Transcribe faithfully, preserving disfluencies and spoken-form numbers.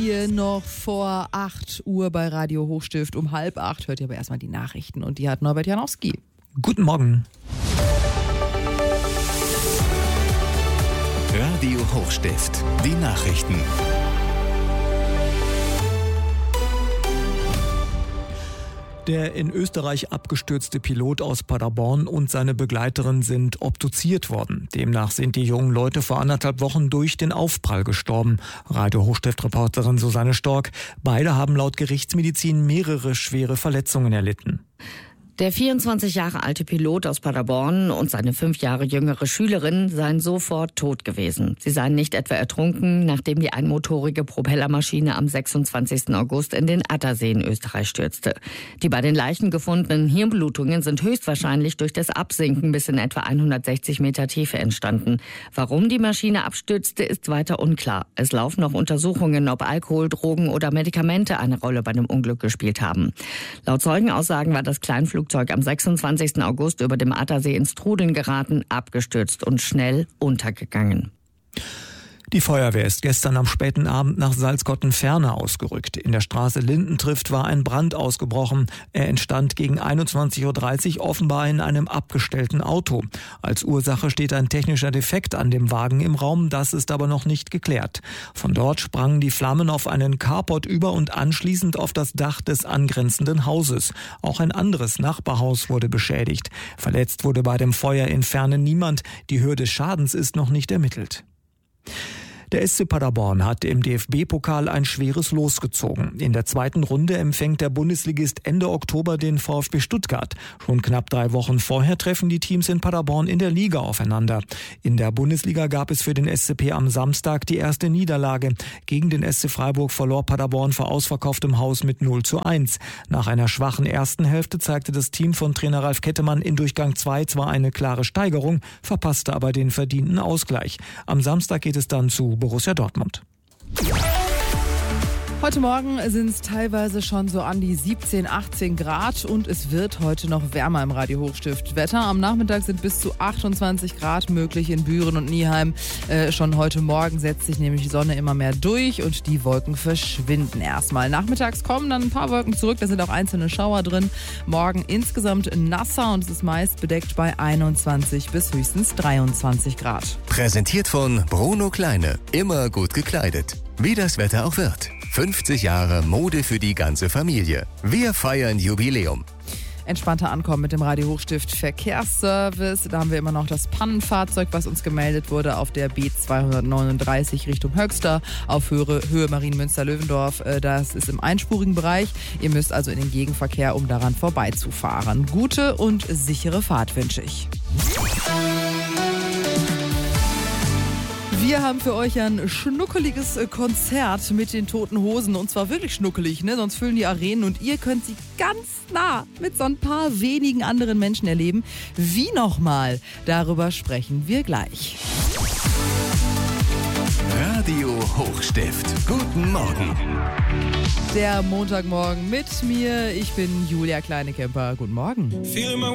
hier noch vor acht Uhr bei Radio Hochstift. Um halb acht hört ihr aber erstmal die Nachrichten und die hat Norbert Janowski. Guten Morgen. Radio Hochstift, die Nachrichten. Der in Österreich abgestürzte Pilot aus Paderborn und seine Begleiterin sind obduziert worden. Demnach sind die jungen Leute vor anderthalb Wochen durch den Aufprall gestorben. Radio Hochstift-Reporterin Susanne Stork. Beide haben laut Gerichtsmedizin mehrere schwere Verletzungen erlitten. Der vierundzwanzig Jahre alte Pilot aus Paderborn und seine fünf Jahre jüngere Schülerin seien sofort tot gewesen. Sie seien nicht etwa ertrunken, nachdem die einmotorige Propellermaschine am sechsundzwanzigsten August in den Attersee in Österreich stürzte. Die bei den Leichen gefundenen Hirnblutungen sind höchstwahrscheinlich durch das Absinken bis in etwa hundertsechzig Meter Tiefe entstanden. Warum die Maschine abstürzte, ist weiter unklar. Es laufen noch Untersuchungen, ob Alkohol, Drogen oder Medikamente eine Rolle bei dem Unglück gespielt haben. Laut Zeugenaussagen war das Kleinflugzeug am sechsundzwanzigsten August über dem Attersee ins Trudeln geraten, abgestürzt und schnell untergegangen. Die Feuerwehr ist gestern am späten Abend nach Salzgotten-Ferne ausgerückt. In der Straße Lindentrift war ein Brand ausgebrochen. Er entstand gegen einundzwanzig Uhr dreißig offenbar in einem abgestellten Auto. Als Ursache steht ein technischer Defekt an dem Wagen im Raum, das ist aber noch nicht geklärt. Von dort sprangen die Flammen auf einen Carport über und anschließend auf das Dach des angrenzenden Hauses. Auch ein anderes Nachbarhaus wurde beschädigt. Verletzt wurde bei dem Feuer in Ferne niemand. Die Höhe des Schadens ist noch nicht ermittelt. Der S C Paderborn hat im D F B-Pokal ein schweres Los gezogen. In der zweiten Runde empfängt der Bundesligist Ende Oktober den VfB Stuttgart. Schon knapp drei Wochen vorher treffen die Teams in Paderborn in der Liga aufeinander. In der Bundesliga gab es für den S C P am Samstag die erste Niederlage. Gegen den S C Freiburg verlor Paderborn vor ausverkauftem Haus mit null zu eins. Nach einer schwachen ersten Hälfte zeigte das Team von Trainer Ralf Kettemann in Durchgang zwei zwar eine klare Steigerung, verpasste aber den verdienten Ausgleich. Am Samstag geht es dann zu Borussia Dortmund. Heute Morgen sind es teilweise schon so an die siebzehn, achtzehn Grad und es wird heute noch wärmer im Radio Hochstift. Wetter am Nachmittag sind bis zu achtundzwanzig Grad möglich in Büren und Nieheim. Äh, schon heute Morgen setzt sich nämlich die Sonne immer mehr durch und die Wolken verschwinden erstmal. Nachmittags kommen dann ein paar Wolken zurück, da sind auch einzelne Schauer drin. Morgen insgesamt nasser und es ist meist bedeckt bei einundzwanzig bis höchstens dreiundzwanzig Grad. Präsentiert von Bruno Kleine. Immer gut gekleidet. Wie das Wetter auch wird. fünfzig Jahre Mode für die ganze Familie. Wir feiern Jubiläum. Entspannter Ankommen mit dem Radio Hochstift Verkehrsservice. Da haben wir immer noch das Pannenfahrzeug, was uns gemeldet wurde auf der B zweihundertneununddreißig Richtung Höxter auf Höhe, Höhe Marienmünster-Löwendorf. Das ist im einspurigen Bereich. Ihr müsst also in den Gegenverkehr, um daran vorbeizufahren. Gute und sichere Fahrt wünsche ich. Wir haben für euch ein schnuckeliges Konzert mit den Toten Hosen und zwar wirklich schnuckelig, ne? Sonst füllen die Arenen und ihr könnt sie ganz nah mit so ein paar wenigen anderen Menschen erleben. Wie nochmal? Darüber sprechen wir gleich. Radio Hochstift. Guten Morgen. Der Montagmorgen mit mir. Ich bin Julia Kleinekemper. Guten Morgen.